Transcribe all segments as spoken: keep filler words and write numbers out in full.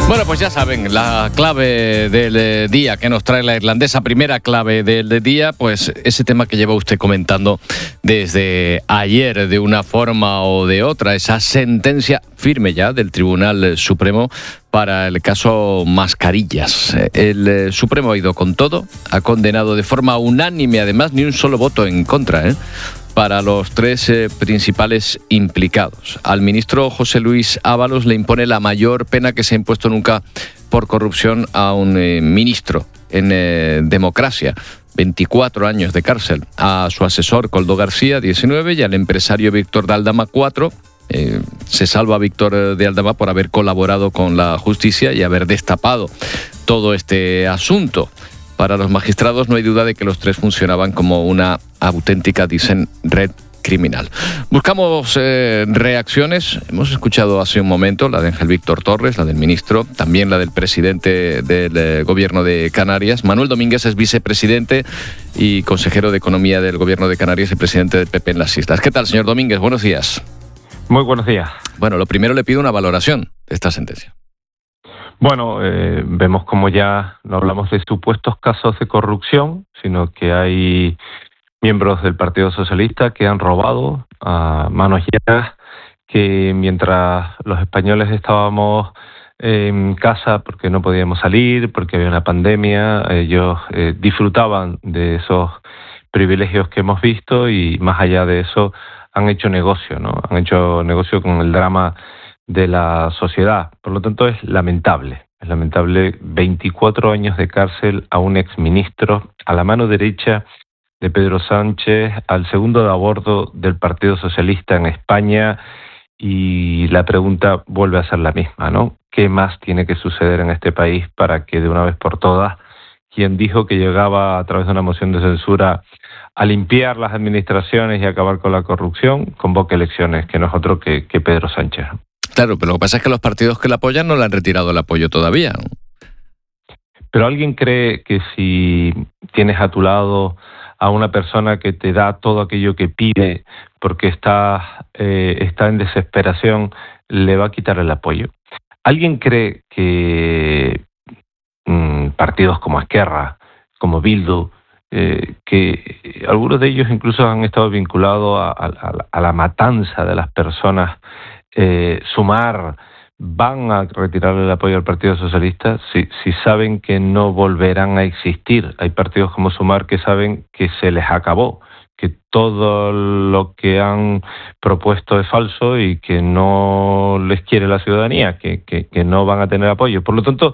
Bueno, pues ya saben, la clave del día que nos trae la irlandesa, primera clave del día, pues ese tema que lleva usted comentando desde ayer de una forma o de otra, esa sentencia firme ya del Tribunal Supremo para el caso Mascarillas. El Supremo ha ido con todo, ha condenado de forma unánime, además, ni un solo voto en contra, ¿eh? para los tres eh, principales implicados. Al ministro José Luis Ábalos le impone la mayor pena que se ha impuesto nunca por corrupción a un eh, ministro en eh, democracia. veinticuatro años de cárcel. A su asesor Koldo García, diecinueve, y al empresario Víctor de Aldama, cuatro. Eh, se salva Víctor de Aldama por haber colaborado con la justicia y haber destapado todo este asunto. Para los magistrados no hay duda de que los tres funcionaban como una auténtica, dicen, red criminal. Buscamos eh, reacciones. Hemos escuchado hace un momento la de Ángel Víctor Torres, la del ministro, también la del presidente del eh, Gobierno de Canarias. Manuel Domínguez es vicepresidente y consejero de Economía del Gobierno de Canarias y presidente del P P en las Islas. ¿Qué tal, señor Domínguez? Buenos días. Muy buenos días. Bueno, lo primero le pido una valoración de esta sentencia. Bueno, eh, vemos como ya no hablamos de supuestos casos de corrupción, sino que hay miembros del Partido Socialista que han robado a manos llenas, que mientras los españoles estábamos en casa porque no podíamos salir, porque había una pandemia, ellos eh, disfrutaban de esos privilegios que hemos visto y más allá de eso han hecho negocio, ¿no? Han hecho negocio con el drama de la sociedad. Por lo tanto, es lamentable. Es lamentable veinticuatro años de cárcel a un exministro, a la mano derecha de Pedro Sánchez, al segundo de a bordo del Partido Socialista en España, y la pregunta vuelve a ser la misma, ¿no? ¿Qué más tiene que suceder en este país para que de una vez por todas quien dijo que llegaba a través de una moción de censura a limpiar las administraciones y acabar con la corrupción, convoque elecciones, que no es otro que, que Pedro Sánchez? Claro, pero lo que pasa es que los partidos que le apoyan no le han retirado el apoyo todavía, ¿no? Pero ¿alguien cree que si tienes a tu lado a una persona que te da todo aquello que pide porque está, eh, está en desesperación, le va a quitar el apoyo? ¿Alguien cree que mmm, partidos como Esquerra, como Bildu, eh, que algunos de ellos incluso han estado vinculados a, a, a la matanza de las personas, Eh, Sumar, van a retirar el apoyo al Partido Socialista si, si saben que no volverán a existir? Hay partidos como Sumar que saben que se les acabó, que todo lo que han propuesto es falso y que no les quiere la ciudadanía, que, que, que no van a tener apoyo. Por lo tanto,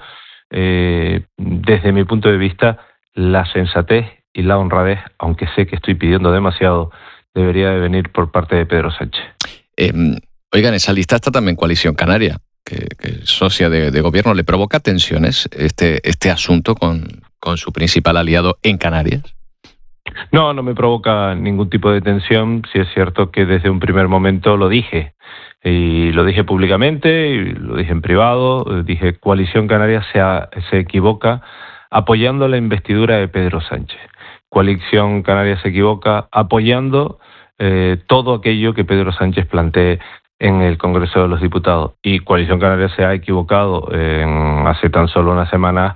eh, desde mi punto de vista, la sensatez y la honradez, aunque sé que estoy pidiendo demasiado, debería de venir por parte de Pedro Sánchez. Eh... Oigan, esa lista está también Coalición Canaria, que, que es socia de, de gobierno. ¿Le provoca tensiones este, este asunto con, con su principal aliado en Canarias? No, no me provoca ningún tipo de tensión. Sí es cierto que desde un primer momento lo dije. Y lo dije públicamente, y lo dije en privado. Dije, Coalición Canaria se, a, se equivoca apoyando la investidura de Pedro Sánchez. Coalición Canaria se equivoca apoyando eh, todo aquello que Pedro Sánchez plantee en el Congreso de los Diputados. Y Coalición Canaria se ha equivocado en, hace tan solo una semana,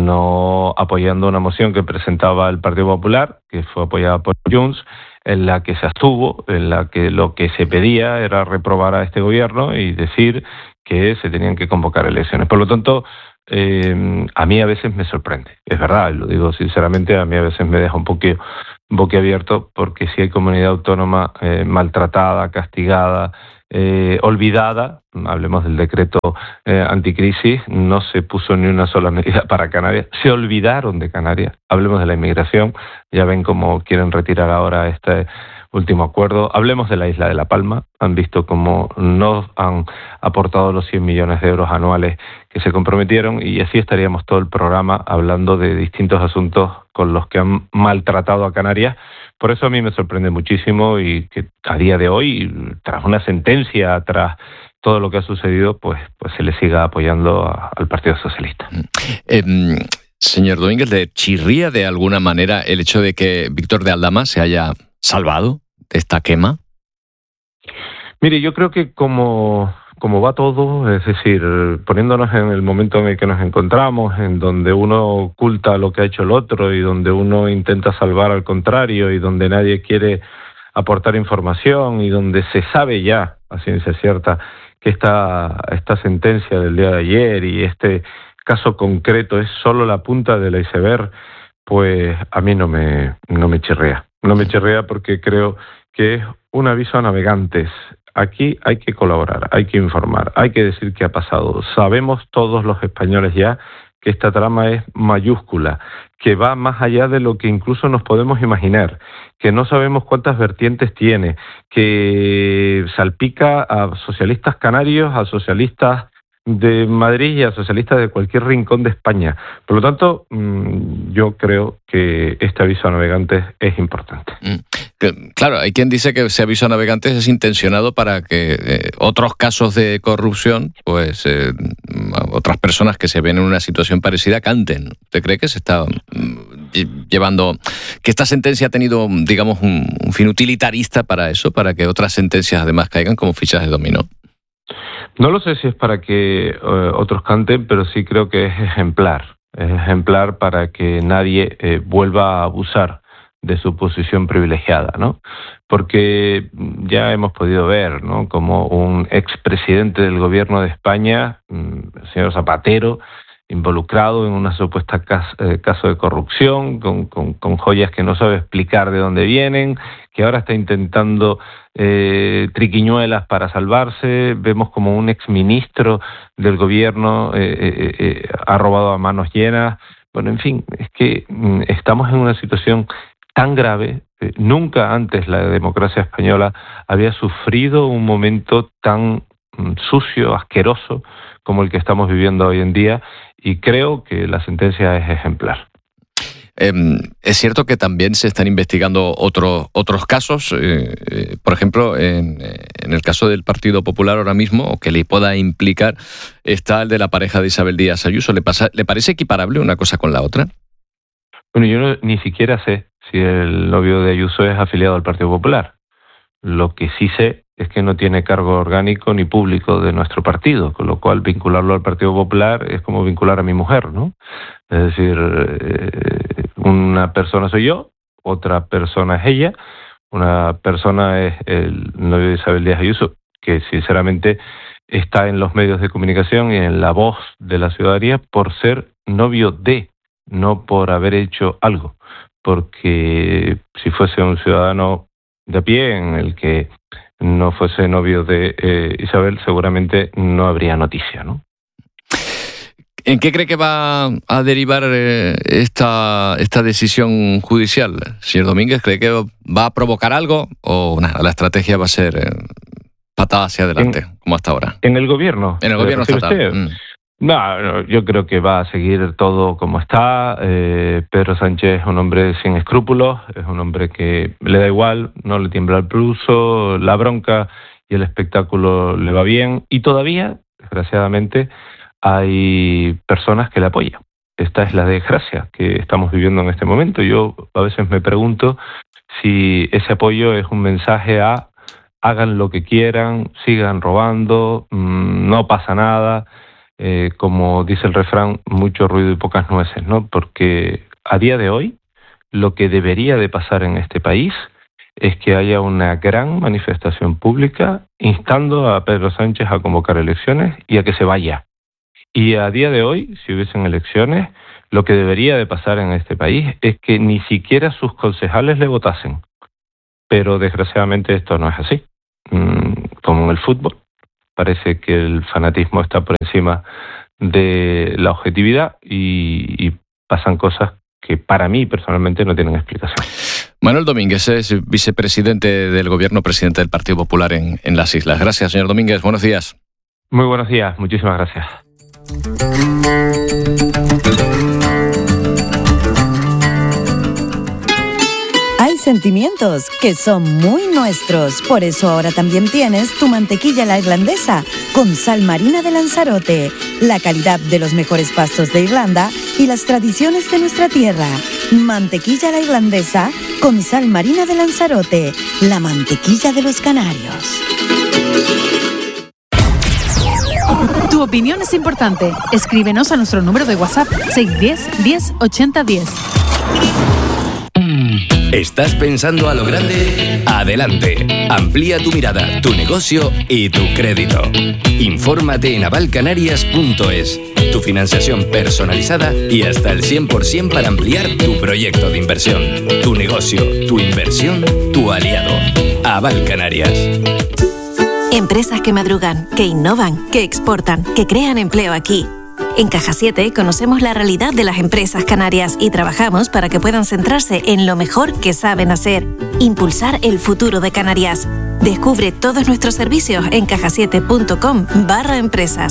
no apoyando una moción que presentaba el Partido Popular, que fue apoyada por Junts, en la que se abstuvo, en la que lo que se pedía era reprobar a este gobierno y decir que se tenían que convocar elecciones. Por lo tanto, eh, a mí a veces me sorprende. Es verdad, lo digo sinceramente, a mí a veces me deja un poquito boquiabierto, porque si hay comunidad autónoma eh, maltratada, castigada, Eh, olvidada, hablemos del decreto eh, anticrisis, no se puso ni una sola medida para Canarias, se olvidaron de Canarias. Hablemos de la inmigración, ya ven cómo quieren retirar ahora este último acuerdo. Hablemos de la isla de La Palma, han visto cómo no han aportado los cien millones de euros anuales que se comprometieron, y así estaríamos todo el programa hablando de distintos asuntos con los que han maltratado a Canarias. Por eso a mí me sorprende muchísimo, y que a día de hoy, tras una sentencia, tras todo lo que ha sucedido, pues, pues se le siga apoyando a, al Partido Socialista. Eh, señor Domínguez, ¿le chirría de alguna manera el hecho de que Víctor de Aldama se haya salvado de esta quema? Mire, yo creo que como como va todo, es decir, poniéndonos en el momento en el que nos encontramos, en donde uno oculta lo que ha hecho el otro y donde uno intenta salvar al contrario y donde nadie quiere aportar información y donde se sabe ya, a ciencia cierta, que esta, esta sentencia del día de ayer y este caso concreto es solo la punta del iceberg, pues a mí no me, no me chirrea. No me chirrea porque creo que es un aviso a navegantes. Aquí hay que colaborar, hay que informar, hay que decir qué ha pasado. Sabemos todos los españoles ya que esta trama es mayúscula, que va más allá de lo que incluso nos podemos imaginar, que no sabemos cuántas vertientes tiene, que salpica a socialistas canarios, a socialistas de Madrid y a socialistas de cualquier rincón de España. Por lo tanto, yo creo que este aviso a navegantes es importante. Claro, hay quien dice que ese aviso a navegantes es intencionado para que eh, otros casos de corrupción, pues eh, otras personas que se ven en una situación parecida canten. ¿Usted cree que se está llevando, que esta sentencia ha tenido, digamos, un, un fin utilitarista para eso, para que otras sentencias además caigan como fichas de dominó? No lo sé si es para que eh, otros canten, pero sí creo que es ejemplar. Es ejemplar para que nadie eh, vuelva a abusar de su posición privilegiada, ¿no? Porque ya hemos podido ver, ¿no?, como un expresidente del gobierno de España, el señor Zapatero, involucrado en una supuesta cas- eh, caso de corrupción, con, con, con joyas que no sabe explicar de dónde vienen, que ahora está intentando eh, triquiñuelas para salvarse. Vemos como un exministro del gobierno eh, eh, eh, ha robado a manos llenas. Bueno, en fin, es que mm, estamos en una situación tan grave. Eh, nunca antes la democracia española había sufrido un momento tan mm, sucio, asqueroso, como el que estamos viviendo hoy en día, y creo que la sentencia es ejemplar. Eh, es cierto que también se están investigando otros otros casos, eh, eh, por ejemplo, en, en el caso del Partido Popular ahora mismo, o que le pueda implicar, está el de la pareja de Isabel Díaz Ayuso. ¿Le, pasa, ¿le parece equiparable una cosa con la otra? Bueno, yo no, ni siquiera sé si el novio de Ayuso es afiliado al Partido Popular. Lo que sí sé es que no tiene cargo orgánico ni público de nuestro partido, con lo cual vincularlo al Partido Popular es como vincular a mi mujer, ¿no? Es decir, eh, una persona soy yo, otra persona es ella, una persona es el novio de Isabel Díaz Ayuso, que sinceramente está en los medios de comunicación y en la voz de la ciudadanía por ser novio de, no por haber hecho algo, porque si fuese un ciudadano de a pie en el que no fuese novio de eh, Isabel, seguramente no habría noticia, ¿no? ¿En qué cree que va a derivar eh, esta, esta decisión judicial, señor Domínguez? ¿Cree que va a provocar algo o nada, la estrategia va a ser eh, patada hacia adelante, en, como hasta ahora? ¿En el gobierno? En el gobierno estatal. Mm. No, no, yo creo que va a seguir todo como está. Eh, Pedro Sánchez es un hombre sin escrúpulos, es un hombre que le da igual, no le tiembla el pulso, la bronca y el espectáculo le va bien. Y todavía, desgraciadamente, hay personas que le apoyan. Esta es la desgracia que estamos viviendo en este momento. Yo a veces me pregunto si ese apoyo es un mensaje a hagan lo que quieran, sigan robando, mmm, no pasa nada. Eh, como dice el refrán, mucho ruido y pocas nueces, ¿no? Porque a día de hoy lo que debería de pasar en este país es que haya una gran manifestación pública instando a Pedro Sánchez a convocar elecciones y a que se vaya. Y a día de hoy, si hubiesen elecciones, lo que debería de pasar en este país es que ni siquiera sus concejales le votasen. Pero desgraciadamente esto no es así. Mm, como en el fútbol. Parece que el fanatismo está por encima de la objetividad y, y pasan cosas que para mí personalmente no tienen explicación. Manuel Domínguez es vicepresidente del Gobierno, presidente del Partido Popular en, en las Islas. Gracias, señor Domínguez. Buenos días. Muy buenos días. Muchísimas gracias. Hay sentimientos que son muy nuestros, por eso ahora también tienes tu mantequilla la irlandesa con sal marina de Lanzarote, la calidad de los mejores pastos de Irlanda y las tradiciones de nuestra tierra. Mantequilla la irlandesa con sal marina de Lanzarote, la mantequilla de los canarios. Tu opinión es importante. Escríbenos a nuestro número de WhatsApp seis uno cero, diez, ochenta, diez. ¿Estás pensando a lo grande? Adelante. Amplía tu mirada, tu negocio y tu crédito. Infórmate en aval canarias punto es. Tu financiación personalizada y hasta el cien por ciento para ampliar tu proyecto de inversión. Tu negocio, tu inversión, tu aliado. Aval Canarias. Empresas que madrugan, que innovan, que exportan, que crean empleo aquí. En Caja siete conocemos la realidad de las empresas canarias y trabajamos para que puedan centrarse en lo mejor que saben hacer, impulsar el futuro de Canarias. Descubre todos nuestros servicios en cajasiete punto com barra empresas.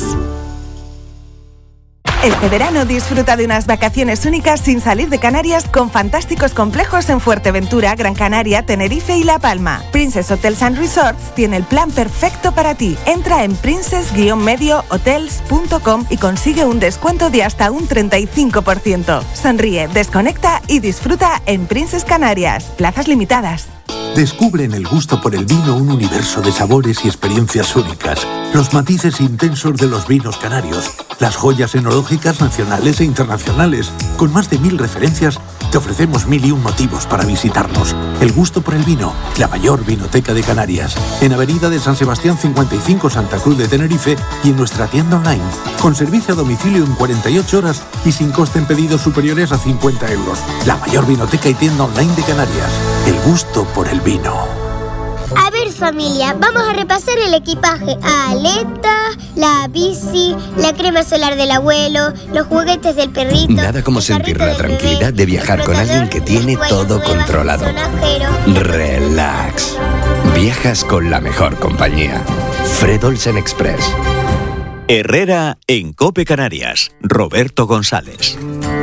Este verano disfruta de unas vacaciones únicas sin salir de Canarias con fantásticos complejos en Fuerteventura, Gran Canaria, Tenerife y La Palma. Princess Hotels and Resorts tiene el plan perfecto para ti. Entra en princess medio hotels punto com y consigue un descuento de hasta un treinta y cinco por ciento. Sonríe, desconecta y disfruta en Princess Canarias. Plazas limitadas. Descubre en el gusto por el vino un universo de sabores y experiencias únicas. Los matices intensos de los vinos canarios. Las joyas enológicas nacionales e internacionales. Con más de mil referencias, te ofrecemos mil y un motivos para visitarnos. El gusto por el vino, la mayor vinoteca de Canarias. En Avenida de San Sebastián cincuenta y cinco, Santa Cruz de Tenerife y en nuestra tienda online. Con servicio a domicilio en cuarenta y ocho horas y sin coste en pedidos superiores a cincuenta euros. La mayor vinoteca y tienda online de Canarias. El gusto por el vino. A ver, familia, vamos a repasar el equipaje. Aletas, la bici, la crema solar del abuelo, los juguetes del perrito. Nada como sentir la tranquilidad de viajar con alguien que tiene todo controlado. Relax. Viajas con la mejor compañía. Fred Olsen Express. Herrera en COPE Canarias. Roberto González.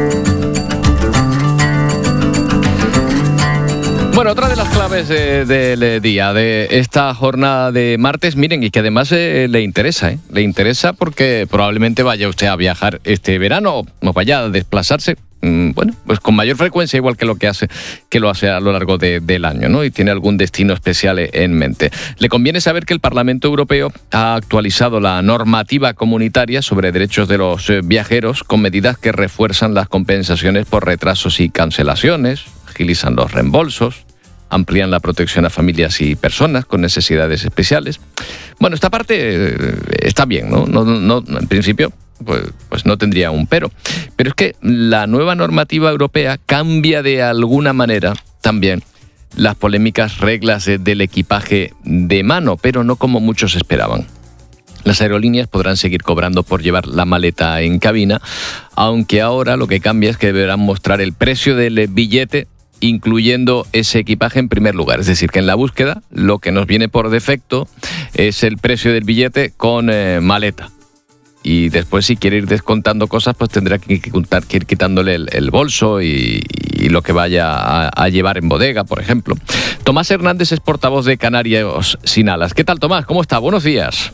Bueno, otra de las claves del de, de día, de esta jornada de martes, miren, y que además eh, le interesa, ¿eh? Le interesa porque probablemente vaya usted a viajar este verano o vaya a desplazarse, mmm, bueno, pues con mayor frecuencia, igual que lo que hace que lo hace a lo largo de, del año, ¿no? Y tiene algún destino especial en mente. Le conviene saber que el Parlamento Europeo ha actualizado la normativa comunitaria sobre derechos de los viajeros con medidas que refuerzan las compensaciones por retrasos y cancelaciones, agilizan los reembolsos, amplían la protección a familias y personas con necesidades especiales. Bueno, esta parte eh, está bien, ¿no? No, no, en principio, pues, pues no tendría un pero. Pero es que la nueva normativa europea cambia de alguna manera también las polémicas reglas de, del equipaje de mano, pero no como muchos esperaban. Las aerolíneas podrán seguir cobrando por llevar la maleta en cabina, aunque ahora lo que cambia es que deberán mostrar el precio del billete incluyendo ese equipaje en primer lugar. Es decir, que en la búsqueda lo que nos viene por defecto es el precio del billete con eh, maleta. Y después, si quiere ir descontando cosas, pues tendrá que, que, que ir quitándole el, el bolso y, y lo que vaya a, a llevar en bodega, por ejemplo. Tomás Hernández es portavoz de Canarios Sin Alas. ¿Qué tal, Tomás? ¿Cómo está? Buenos días.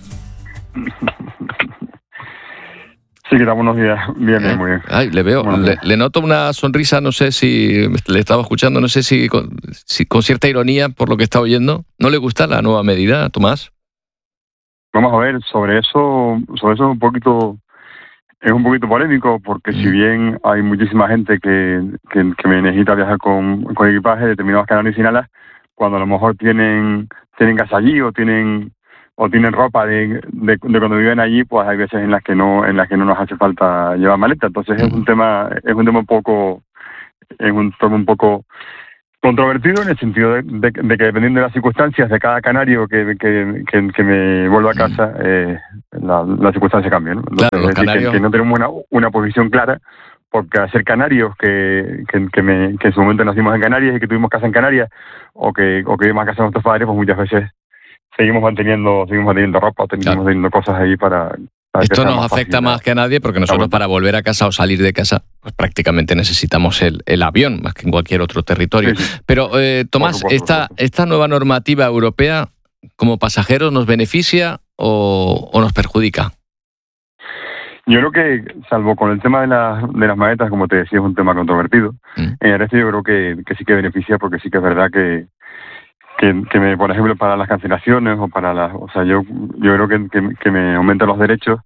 Sí, que tal, buenos días. Bien, bien, muy bien. Ay, le veo, le, le noto una sonrisa, no sé si le estaba escuchando, no sé si con, si con cierta ironía por lo que está oyendo. ¿No le gusta la nueva medida, Tomás? Vamos a ver, sobre eso, sobre eso es un poquito, es un poquito polémico, porque mm. si bien hay muchísima gente que, que, que me necesita viajar con, con equipaje, determinados canarios sin alas, cuando a lo mejor tienen, tienen casa allí o tienen o tienen ropa de, de, de cuando viven allí, pues hay veces en las que no en las que no nos hace falta llevar maleta. Entonces es un tema es un tema un poco es un tema un poco controvertido, en el sentido de, de, de que dependiendo de las circunstancias de cada canario que, que, que, que me vuelva a casa, eh, la, la circunstancia cambia, ¿no? Entonces, claro, es decir, canarios... que, que no tenemos una, una posición clara, porque al ser canarios que, que, que, me, que en su momento nacimos en Canarias y que tuvimos casa en Canarias, o que o que vivimos a casa de nuestros padres, pues muchas veces seguimos manteniendo seguimos manteniendo ropa, seguimos claro. manteniendo cosas ahí para... para Esto nos más afecta fácil, más que a nadie, porque nosotros para volver a casa o salir de casa, pues prácticamente necesitamos el, el avión, más que en cualquier otro territorio. Sí, sí. Pero, eh, Tomás, supuesto, esta, esta nueva normativa europea, como pasajeros, ¿nos beneficia o, o nos perjudica? Yo creo que, salvo con el tema de, la, de las maletas, como te decía, es un tema controvertido. Mm. En el resto yo creo que, que sí que beneficia, porque sí que es verdad que Que, que me, por ejemplo, para las cancelaciones o para las, o sea, yo yo creo que, que, que me aumenta los derechos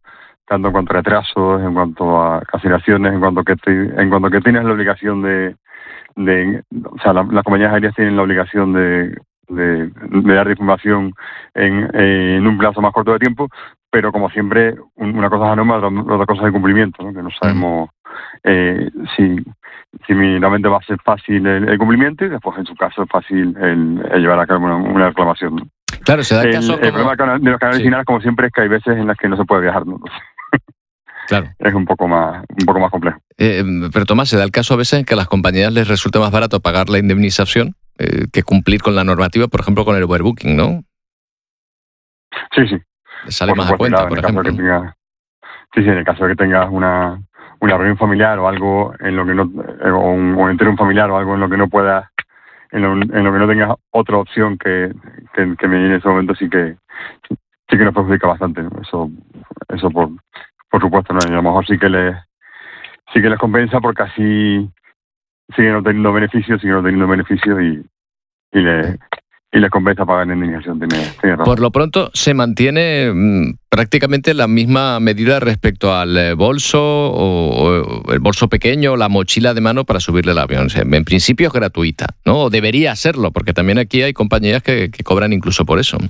tanto en cuanto a retrasos, en cuanto a cancelaciones, en cuanto a que, te, en cuanto a que tienes la obligación de, de o sea, la, las compañías aéreas tienen la obligación de, de, de dar información en, eh, en un plazo más corto de tiempo, pero como siempre, una cosa es la norma, otra cosa es el cumplimiento, ¿no? Que no sabemos eh, si, si realmente va a ser fácil el, el cumplimiento y después en su caso es fácil el, el llevar a cabo una, una reclamación, ¿no? Claro, se da el, caso el como... problema de los canales sí. finales, como siempre, es que hay veces en las que no se puede viajar, ¿no? Claro. Es un poco más un poco más complejo. Eh, pero Tomás, se da el caso a veces en que a las compañías les resulta más barato pagar la indemnización eh, que cumplir con la normativa, por ejemplo, con el overbooking, ¿no? Sí, sí. Les sale por más supuesto, a cuenta, claro, por en el ejemplo. caso de que tengas, sí, sí, en el caso de que tengas una, una reunión familiar o algo en lo que no, eh, o un, o entero un familiar o algo en lo que no puedas, en lo, en lo que no tengas otra opción que, que, que me en ese momento sí que sí que nos perjudica bastante, ¿no? Eso, eso por, por supuesto, ¿no? Y a lo mejor sí que les sí que les compensa porque así siguen obteniendo beneficios, siguen obteniendo beneficios y, y les y les compensa pagar la indemnización. Tiene, tiene razón. Por lo pronto se mantiene mmm, prácticamente la misma medida respecto al eh, bolso o, o el bolso pequeño o la mochila de mano para subirle al avión. O sea, en principio es gratuita, ¿no? O debería serlo, porque también aquí hay compañías que, que cobran incluso por eso.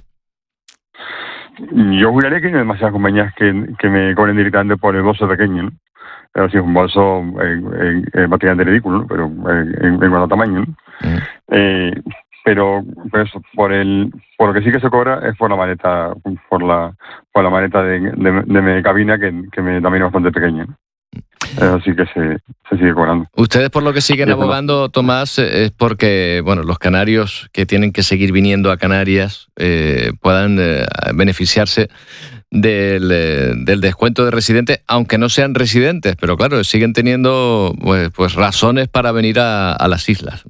Yo juraría que no hay demasiadas compañías que, que me cobren directamente por el bolso pequeño, ¿no? Pero sí, un bolso eh, eh, eh, bastante ridículo, ¿no? Pero eh, en, en cuanto a tamaño, ¿no? Mm. Eh, pero, pero eso, por el por lo que sí que se cobra es por la maleta por la por la maleta de, de, de mi cabina, que, que me, también es bastante pequeña, ¿no? Así que se, se sigue cobrando. Ustedes por lo que siguen abogando, Tomás, es porque bueno, los canarios que tienen que seguir viniendo a Canarias eh, puedan eh, beneficiarse del, eh, del descuento de residentes, aunque no sean residentes, pero claro, siguen teniendo pues, pues razones para venir a, a las islas.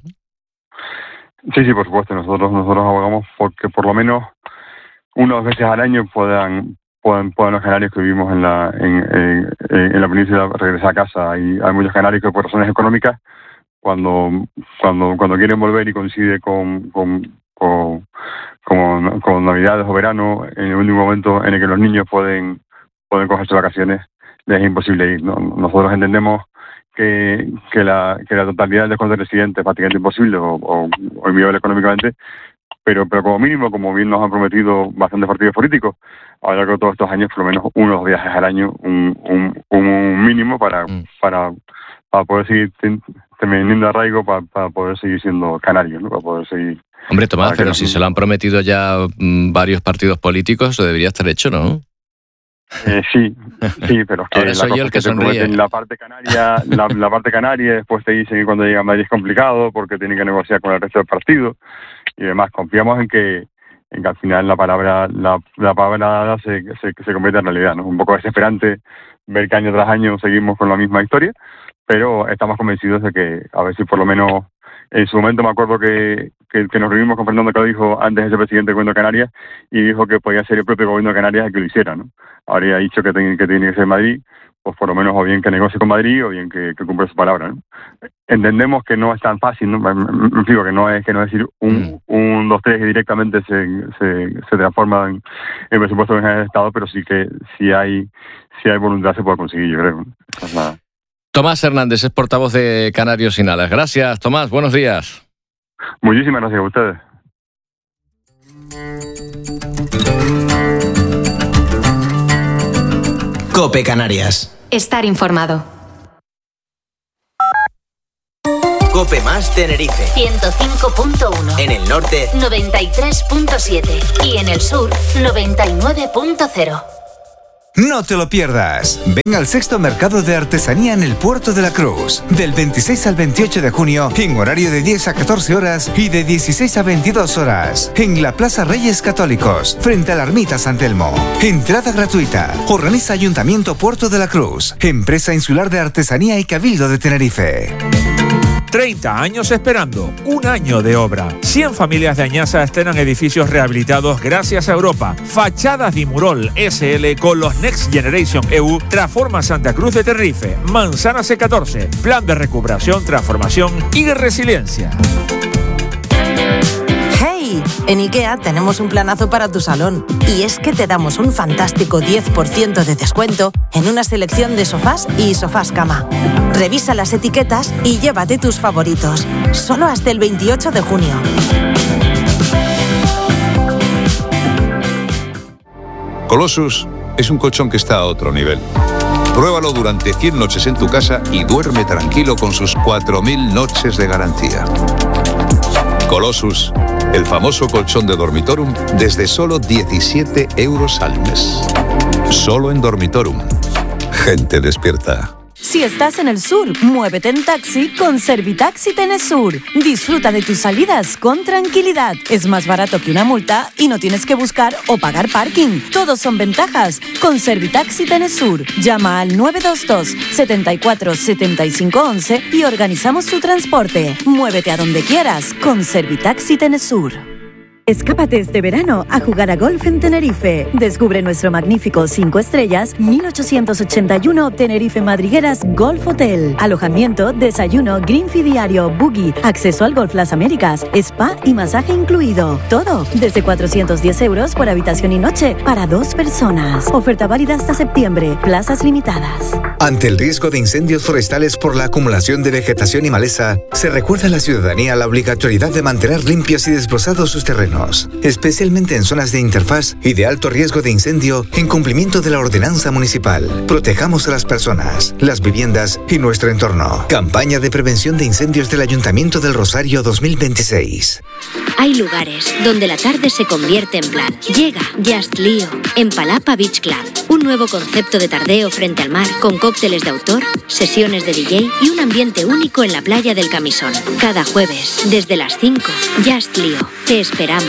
Sí, sí, por supuesto. Nosotros nosotros abogamos porque por lo menos unas veces al año puedan puedan, puedan los canarios que vivimos en la en, en, en la península regresar a casa. Hay, hay muchos canarios que por razones económicas, cuando cuando cuando quieren volver y coincide con con, con, con, con Navidades o verano, en el último momento en el que los niños pueden pueden cogerse vacaciones, les es imposible ir, ¿no? Nosotros entendemos que, que, la, que la totalidad del descuento de residentes es prácticamente imposible o, o, o inviable económicamente, pero pero como mínimo, como bien nos han prometido bastantes partidos políticos, a lo largo de todos estos años, por lo menos unos viajes al año, un, un, un mínimo para, mm. para, para poder seguir teniendo arraigo, para, para poder seguir siendo canario, ¿no? Para poder seguir... Hombre, Tomás, pero si se lo han prometido ya mmm, varios partidos políticos, eso debería estar hecho, ¿no? Eh, sí, sí, pero es que ahora la soy cosa yo el es que que te sonríe. prometen la parte canaria, la, la parte canaria, después te dicen que cuando llega a Madrid es complicado porque tienen que negociar con el resto del partido y demás. Confiamos en que, en que al final la palabra, la, la palabra dada se, se, se convierta en realidad, ¿no? Un poco desesperante ver que año tras año seguimos con la misma historia, pero estamos convencidos de que a ver si por lo menos en su momento me acuerdo que, que, que nos reunimos con Fernando Clavijo antes de ser presidente del Gobierno de Canarias y dijo que podía ser el propio Gobierno de Canarias el que lo hiciera, ¿no? Ahora ha dicho que, ten, que tiene que ser Madrid, pues por lo menos o bien que negocie con Madrid o bien que, que cumpla su palabra, ¿no? Entendemos que no es tan fácil, ¿no? Me digo que no es que no es decir un, un dos, tres y directamente se, se, se transforma en el presupuesto general del Estado, pero sí que si hay si hay voluntad se puede conseguir, yo creo, ¿no? Es la... Tomás Hernández es portavoz de Canarios Sin Alas. Gracias, Tomás. Buenos días. Muchísimas gracias a ustedes. COPE Canarias. Estar informado. COPE más Tenerife. ciento cinco punto uno. En el norte, noventa y tres punto siete. Y en el sur, noventa y nueve punto cero. No te lo pierdas. Ven al sexto mercado de artesanía en el Puerto de la Cruz. Del veintiséis al veintiocho de junio, en horario de diez a catorce horas y de dieciséis a veintidós horas. En la Plaza Reyes Católicos, frente a la Ermita San Telmo. Entrada gratuita. Organiza Ayuntamiento Puerto de la Cruz. Empresa Insular de Artesanía y Cabildo de Tenerife. treinta años esperando, un año de obra. cien familias de Añaza estrenan edificios rehabilitados gracias a Europa. Fachadas Dimurol S L con los Next Generation E U transforma Santa Cruz de Tenerife. Manzana C catorce, plan de recuperación, transformación y resiliencia. ¡Hey! Buggy. En IKEA tenemos un planazo para tu salón. Y es que te damos un fantástico diez por ciento de descuento en una selección de sofás y sofás cama. Revisa las etiquetas y llévate tus favoritos. Solo hasta el veintiocho de junio. Colossus es un colchón que está a otro nivel. Pruébalo durante cien noches en tu casa y duerme tranquilo con sus cuatro mil noches de garantía. Colossus, el famoso colchón de Dormitorum, desde solo diecisiete euros al mes. Solo en Dormitorum. Gente despierta. Si estás en el sur, muévete en taxi con Servitaxi Tenesur. Disfruta de tus salidas con tranquilidad. Es más barato que una multa y no tienes que buscar o pagar parking. Todos son ventajas con Servitaxi Tenesur. Llama al nueve dos dos, setenta y cuatro, setenta y cinco once y organizamos tu transporte. Muévete a donde quieras con Servitaxi Tenesur. Escápate este verano a jugar a golf en Tenerife. Descubre nuestro magnífico cinco estrellas mil ochocientos ochenta y uno Tenerife Madrigueras Golf Hotel. Alojamiento, desayuno, green fee diario, buggy, acceso al Golf Las Américas, spa y masaje incluido. Todo desde cuatrocientos diez euros por habitación y noche para dos personas. Oferta válida hasta septiembre. Plazas limitadas. Ante el riesgo de incendios forestales por la acumulación de vegetación y maleza, se recuerda a la ciudadanía la obligatoriedad de mantener limpios y desbrozados sus terrenos, especialmente en zonas de interfaz y de alto riesgo de incendio, en cumplimiento de la ordenanza municipal. Protejamos a las personas, las viviendas y nuestro entorno. Campaña de prevención de incendios del Ayuntamiento del Rosario dos mil veintiséis. Hay lugares donde la tarde se convierte en plan. Llega Just Lío en Palapa Beach Club, un nuevo concepto de tardeo frente al mar con cócteles de autor, sesiones de D J y un ambiente único en la playa del Camisón. Cada jueves, desde las cinco, Just Lío. Te esperamos.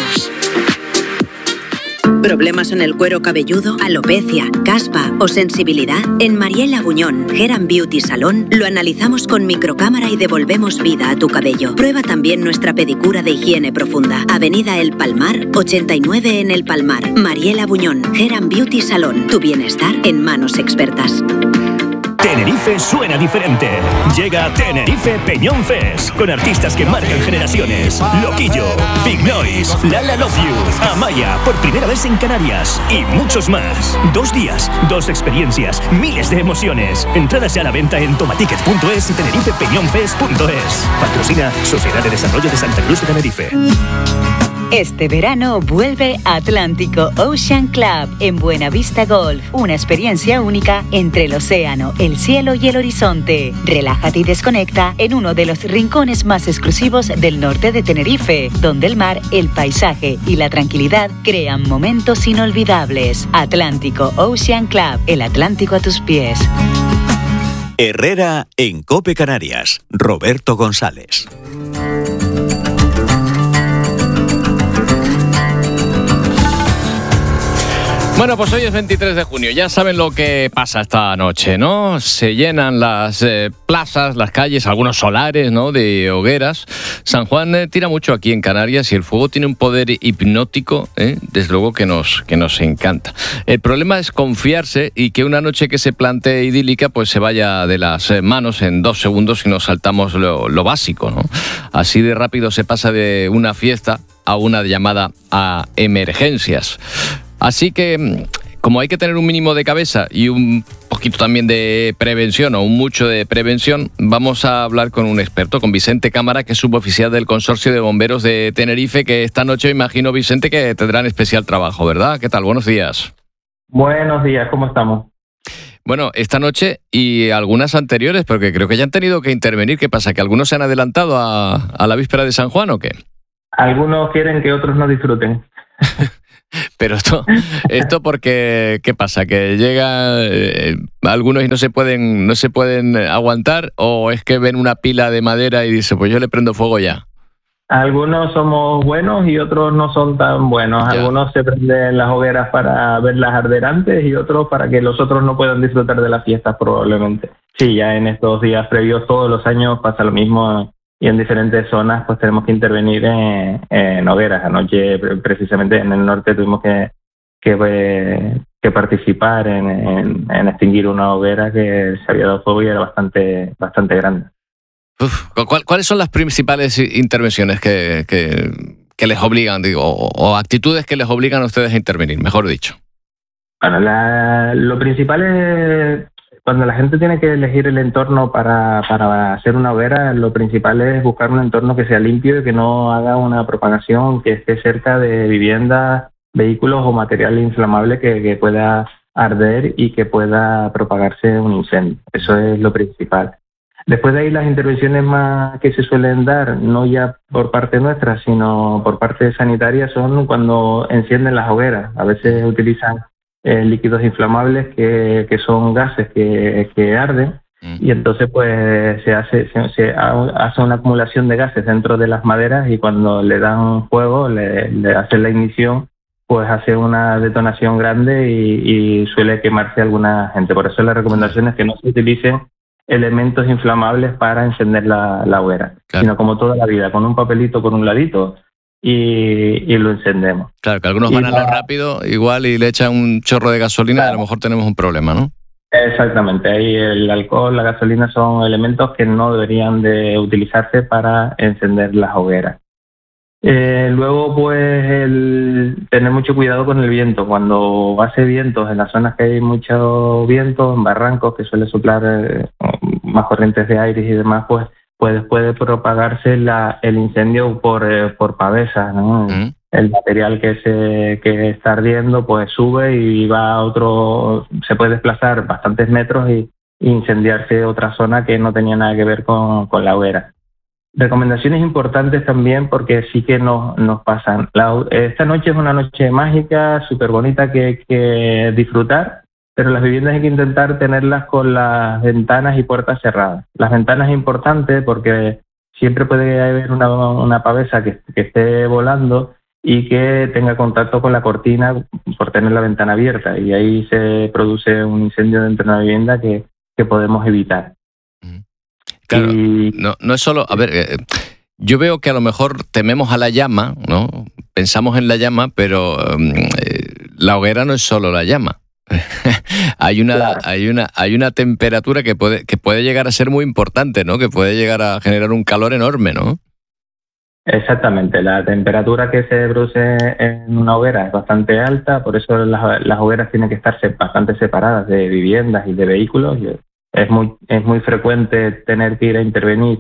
¿Problemas en el cuero cabelludo, alopecia, caspa o sensibilidad? En Mariela Buñón, Hair and Beauty Salón, lo analizamos con microcámara y devolvemos vida a tu cabello. Prueba también nuestra pedicura de higiene profunda. Avenida El Palmar, ochenta y nueve en El Palmar. Mariela Buñón, Hair and Beauty Salón. Tu bienestar en manos expertas. Tenerife suena diferente. Llega Tenerife Peñón Fest con artistas que marcan generaciones. Loquillo, Big Noise, Lala Love You, Amaya, por primera vez en Canarias y muchos más. Dos días, dos experiencias, miles de emociones. Entradas ya a la venta en tomaticket punto es y tenerife peñón fest punto es. Patrocina Sociedad de Desarrollo de Santa Cruz de Tenerife. Este verano vuelve Atlántico Ocean Club en Buenavista Golf. Una experiencia única entre el océano, el cielo y el horizonte. Relájate y desconecta en uno de los rincones más exclusivos del norte de Tenerife, donde el mar, el paisaje y la tranquilidad crean momentos inolvidables. Atlántico Ocean Club, el Atlántico a tus pies. Herrera en COPE Canarias. Roberto González. Bueno, pues hoy es veintitrés de junio, ya saben lo que pasa esta noche, ¿no? Se llenan las eh, plazas, las calles, algunos solares, ¿no?, de hogueras. San Juan eh, tira mucho aquí en Canarias y el fuego tiene un poder hipnótico, ¿eh? Desde luego que nos, que nos encanta. El problema es confiarse y que una noche que se plantee idílica pues se vaya de las manos en dos segundos y nos saltamos lo, lo básico, ¿no? Así de rápido se pasa de una fiesta a una llamada a emergencias. Así que, como hay que tener un mínimo de cabeza y un poquito también de prevención o un mucho de prevención, vamos a hablar con un experto, con Vicente Cámara, que es suboficial del Consorcio de Bomberos de Tenerife, que esta noche, imagino, Vicente, que tendrán especial trabajo, ¿verdad? ¿Qué tal? Buenos días. Buenos días, ¿cómo estamos? Bueno, esta noche y algunas anteriores, porque creo que ya han tenido que intervenir. ¿Qué pasa? ¿Que algunos se han adelantado a, a la víspera de San Juan o qué? Algunos quieren que otros no disfruten. Pero esto, esto porque, ¿qué pasa? ¿Que llegan eh, algunos y no se pueden, no se pueden aguantar? ¿O es que ven una pila de madera y dicen, pues yo le prendo fuego ya? Algunos somos buenos y otros no son tan buenos. Ya. Algunos se prenden las hogueras para verlas arder antes y otros para que los otros no puedan disfrutar de las fiestas probablemente. Sí, ya en estos días previos todos los años pasa lo mismo. Y en diferentes zonas pues tenemos que intervenir en, en hogueras. Anoche precisamente en el norte tuvimos que, que, que participar en, en, en extinguir una hoguera que se había dado fuego y era bastante, bastante grande. Uf, ¿cuál, ¿Cuáles son las principales intervenciones que, que, que les obligan, digo, o, o actitudes que les obligan a ustedes a intervenir, mejor dicho? Bueno, la, lo principal es, cuando la gente tiene que elegir el entorno para, para hacer una hoguera, lo principal es buscar un entorno que sea limpio y que no haga una propagación, que esté cerca de viviendas, vehículos o material inflamable que, que pueda arder y que pueda propagarse un incendio. Eso es lo principal. Después de ahí, las intervenciones más que se suelen dar, no ya por parte nuestra, sino por parte sanitaria, son cuando encienden las hogueras. A veces utilizan eh, líquidos inflamables que, que son gases que, que arden, mm. y entonces pues se hace, se, se hace una acumulación de gases dentro de las maderas, y cuando le dan fuego, le, le hacen la ignición, pues hace una detonación grande y, y suele quemarse alguna gente. Por eso la recomendación es que no se utilicen elementos inflamables para encender la, la hoguera, claro. sino como toda la vida, con un papelito por un ladito y, y lo encendemos. Claro, que algunos y van a lo va... rápido igual y le echan un chorro de gasolina, claro. y a lo mejor tenemos un problema, ¿no? Exactamente, ahí el alcohol, la gasolina son elementos que no deberían de utilizarse para encender las hogueras. Eh, luego, pues, el tener mucho cuidado con el viento. Cuando hace vientos en las zonas que hay mucho viento, en barrancos que suele soplar eh, más corrientes de aire y demás, pues, pues puede propagarse la, el incendio por, eh, por pavesas, ¿no? Mm. El material que se que está ardiendo, pues sube y va a otro, se puede desplazar bastantes metros y, y incendiarse otra zona que no tenía nada que ver con, con la hoguera. Recomendaciones importantes también, porque sí que nos, nos pasan. La, esta noche es una noche mágica, súper bonita que hay que disfrutar, pero las viviendas hay que intentar tenerlas con las ventanas y puertas cerradas. Las ventanas es importante porque siempre puede haber una, una pavesa que, que esté volando y que tenga contacto con la cortina por tener la ventana abierta, y ahí se produce un incendio dentro de una vivienda que, que podemos evitar. Claro, no, no es solo... A ver, eh, yo veo que a lo mejor tememos a la llama, ¿no? Pensamos en la llama, pero eh, la hoguera no es solo la llama. hay una claro. hay una hay una temperatura que puede que puede llegar a ser muy importante, ¿no? Que puede llegar a generar un calor enorme, ¿no? Exactamente, la temperatura que se produce en una hoguera es bastante alta, por eso las, las hogueras tienen que estar bastante separadas de viviendas y de vehículos. Es muy, es muy frecuente tener que ir a intervenir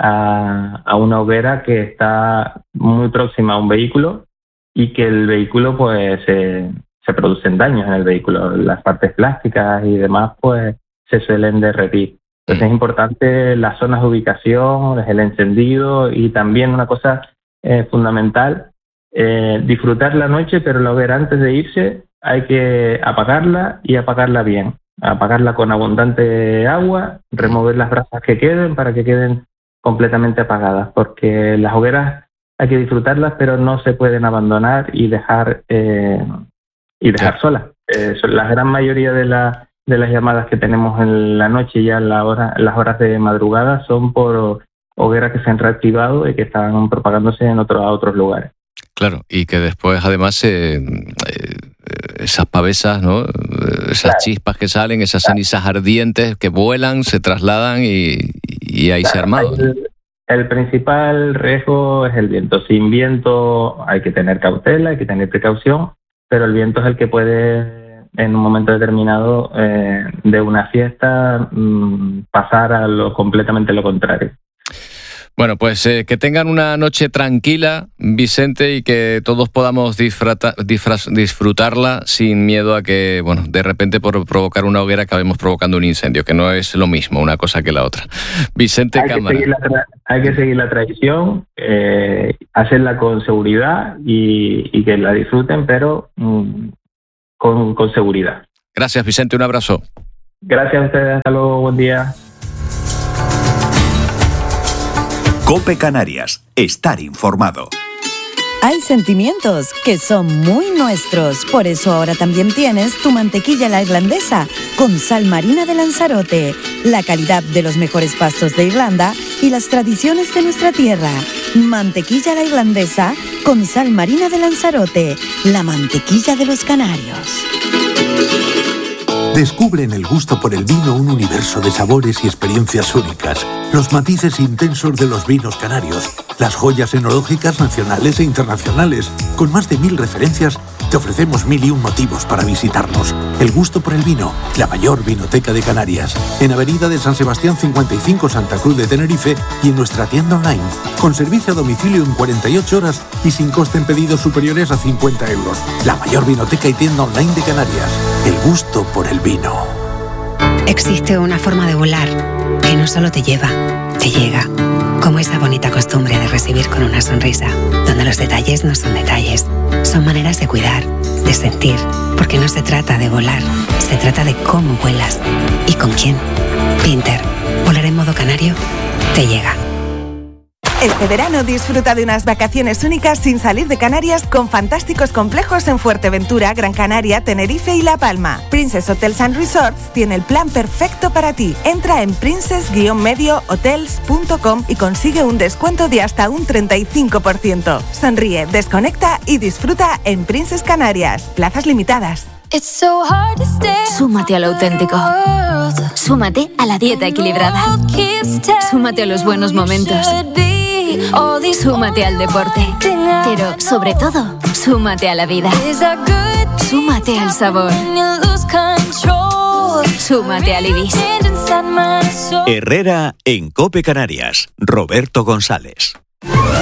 a, a una hoguera que está muy próxima a un vehículo y que el vehículo, pues, se, se producen daños en el vehículo. Las partes plásticas y demás, pues, se suelen derretir. Entonces es importante las zonas de ubicación, el encendido, y también una cosa eh, fundamental, eh, disfrutar la noche, pero la hoguera antes de irse hay que apagarla y apagarla bien. Apagarla con abundante agua, remover las brasas que queden para que queden completamente apagadas, porque las hogueras hay que disfrutarlas, pero no se pueden abandonar y dejar eh, y dejar sí. solas. Eh, la gran mayoría de, la, de las llamadas que tenemos en la noche, ya en la hora, en las horas de madrugada, son por hogueras que se han reactivado y que están propagándose en otros a otros lugares. Claro, y que después además eh, eh, esas pavesas, ¿no? Esas claro. chispas que salen, esas claro. cenizas ardientes que vuelan, se trasladan y, y ahí claro. se arma. El, el principal riesgo es el viento. Sin viento hay que tener cautela, hay que tener precaución, pero el viento es el que puede, en un momento determinado eh, de una fiesta, mmm, pasar a lo completamente lo contrario. Bueno, pues eh, que tengan una noche tranquila, Vicente, y que todos podamos disfruta, disfraz, disfrutarla sin miedo a que, bueno, de repente por provocar una hoguera acabemos provocando un incendio, que no es lo mismo una cosa que la otra. Vicente hay Cámara. Que seguir la tra- hay que seguir la tradición, eh, hacerla con seguridad y, y que la disfruten, pero mm, con, con seguridad. Gracias, Vicente, un abrazo. Gracias a ustedes, hasta luego, buen día. COPE Canarias, estar informado. Hay sentimientos que son muy nuestros, por eso ahora también tienes tu mantequilla la irlandesa con sal marina de Lanzarote, la calidad de los mejores pastos de Irlanda y las tradiciones de nuestra tierra. Mantequilla la irlandesa con sal marina de Lanzarote, la mantequilla de los canarios. Descubre en el gusto por el vino un universo de sabores y experiencias únicas. Los matices intensos de los vinos canarios, las joyas enológicas nacionales e internacionales. Con más de mil referencias, te ofrecemos mil y un motivos para visitarnos. El gusto por el vino, la mayor vinoteca de Canarias. En Avenida de San Sebastián cincuenta y cinco, Santa Cruz de Tenerife, y en nuestra tienda online, con servicio a domicilio en cuarenta y ocho horas y sin coste en pedidos superiores a cincuenta euros. La mayor vinoteca y tienda online de Canarias. El gusto por el vino. Existe una forma de volar que no solo te lleva, te llega. Como esa bonita costumbre de recibir con una sonrisa, donde los detalles no son detalles, son maneras de cuidar, de sentir, porque no se trata de volar, se trata de cómo vuelas y con quién. Pinter, volar en modo canario, te llega. Este verano disfruta de unas vacaciones únicas sin salir de Canarias con fantásticos complejos en Fuerteventura, Gran Canaria, Tenerife y La Palma. Princess Hotels and Resorts tiene el plan perfecto para ti. Entra en princess medio hotels punto com y consigue un descuento de hasta un treinta y cinco por ciento. Sonríe, desconecta y disfruta en Princess Canarias. Plazas limitadas. Súmate a lo auténtico. Súmate a la dieta equilibrada. Súmate a los buenos momentos. Súmate al deporte. Pero, sobre todo, súmate a la vida. Súmate al sabor. Súmate al Ibis. Herrera en COPE Canarias. Roberto González.